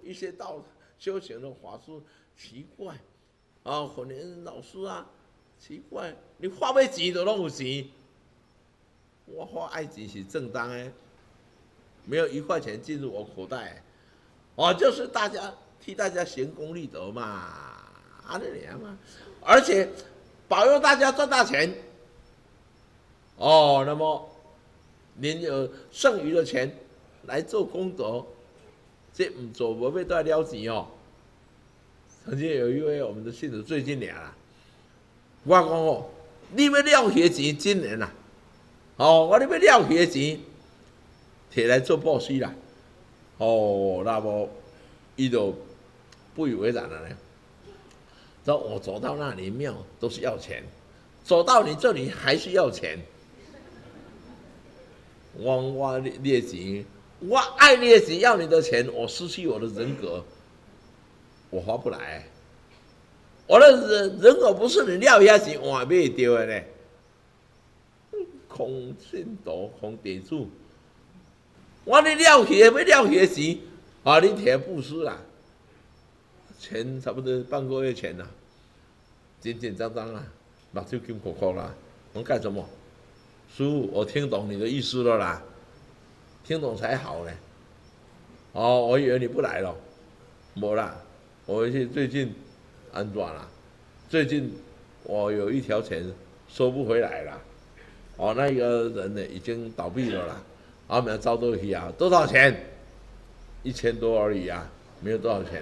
一些修行的法师奇怪，可能老师啊奇怪，你花要钱就拢有钱，我花爱钱是正当的，没有1块钱进入我口袋，就是替大家行公利德嘛，安尼尔嘛，而且保佑大家赚大钱，那么您有剩余的钱来做功德，这唔做无要再了钱哦。曾经有一位我们的信徒最近啦，我讲你要了血钱今年啦，我你要了血钱，摕来做布施啦，那么伊就不以为然了呢。说我走到那里庙都是要钱，走到你这里还是要钱。我你的钱，我爱你的钱，要你的钱，我失去我的人格，我划不来。我的人格不是你了遐钱换买到的呢。空信徒、空地主，我你了血要了血钱，你摕布施啦，钱差不多半个月前啦，简简单单啦，目睭金扣扣啦，能干什么？师父，我听懂你的意思了啦，听懂才好呢。我以为你不来了，没啦，我最近安怎啦？最近我有一条钱收不回来了，那个人呢已经倒闭了啦，我们要招多去啊，多少钱？1000多而已啊，没有多少钱